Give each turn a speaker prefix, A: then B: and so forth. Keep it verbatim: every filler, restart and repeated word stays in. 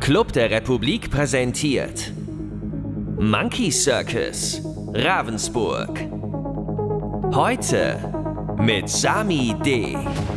A: Club der Republik präsentiert Monkey Circus Ravensburg. Heute mit Sami D.